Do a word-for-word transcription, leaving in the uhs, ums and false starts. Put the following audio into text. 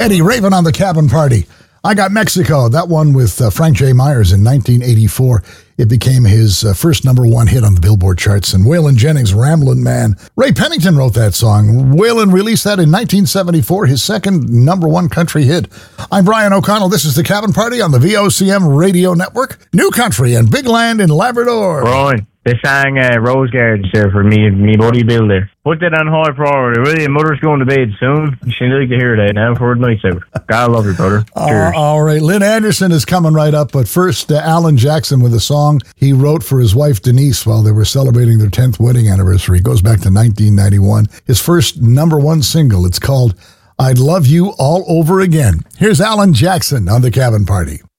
Eddie Raven on the Cabin Party. I Got Mexico, that one with uh, Frank J. Myers in nineteen eighty-four. It became his uh, first number one hit on the Billboard charts. And Waylon Jennings, Ramblin' Man. Ray Pennington wrote that song. Waylon released that in nineteen seventy-four, his second number one country hit. I'm Brian O'Connell. This is the Cabin Party on the V O C M Radio Network. New Country and Big Land in Labrador. Brian, they sang uh, Rose Gardens there for me and me buddy Bill there. Put that on high priority. Really, mother's going to bed soon. She'd like to hear that now for the night's out. God love you, brother. Cheers. Uh, all right. Lynn Anderson is coming right up, but first, uh, Alan Jackson with a song he wrote for his wife Denise while they were celebrating their tenth wedding anniversary. It goes back to nineteen ninety-one. His first number one single. It's called I'd Love You All Over Again. Here's Alan Jackson on the Cabin Party.